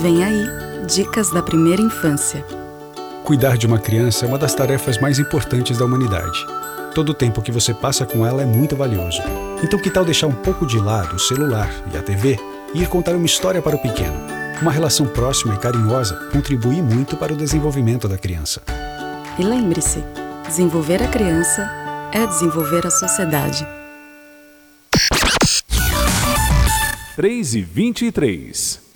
Vem aí, dicas da primeira infância. Cuidar de uma criança é uma das tarefas mais importantes da humanidade. Todo o tempo que você passa com ela é muito valioso. Então que tal deixar um pouco de lado o celular e a TV e ir contar uma história para o pequeno? Uma relação próxima e carinhosa contribui muito para o desenvolvimento da criança. E lembre-se, desenvolver a criança é desenvolver a sociedade. 3h23